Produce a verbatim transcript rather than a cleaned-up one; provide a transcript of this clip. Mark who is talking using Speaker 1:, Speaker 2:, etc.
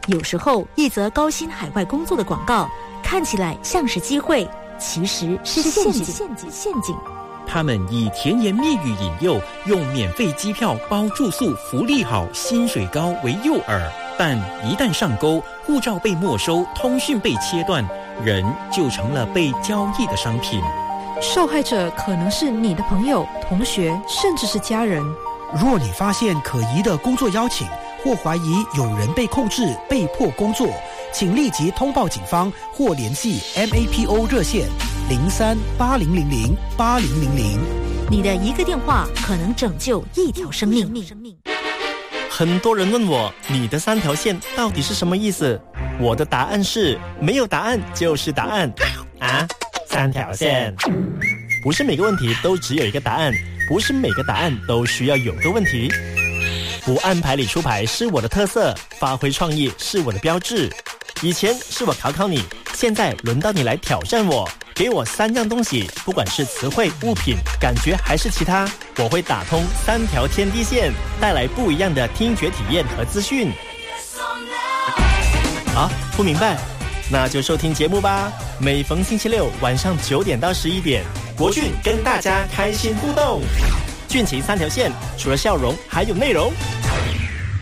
Speaker 1: 有时候，一则高薪海外工作的广告看起来像是机会，其实是陷阱。陷阱，陷阱。
Speaker 2: 他们以甜言蜜语引诱，用免费机票、包住宿、福利好、薪水高为诱饵，但一旦上钩，护照被没收，通讯被切断，人就成了被交易的商品。
Speaker 3: 受害者可能是你的朋友、同学，甚至是家人。
Speaker 4: 若你发现可疑的工作邀请，或怀疑有人被控制、被迫工作，请立即通报警方或联系 M A P O 热线零三八零零零八零零零。
Speaker 1: 你的一个电话可能拯救一条生命。
Speaker 5: 很多人问我，你的三条线到底是什么意思？我的答案是，没有答案就是答案啊！三条线，不是每个问题都只有一个答案，不是每个答案都需要有个问题。不按牌理出牌是我的特色，发挥创意是我的标志。以前是我考考你，现在轮到你来挑战我。给我三样东西，不管是词汇、物品、感觉还是其他，我会打通三条天地线，带来不一样的听觉体验和资讯。啊，不明白？那就收听节目吧。每逢星期六晚上九点到十一点，国俊跟大家开心互动。俊情三条线，除了笑容还有内容。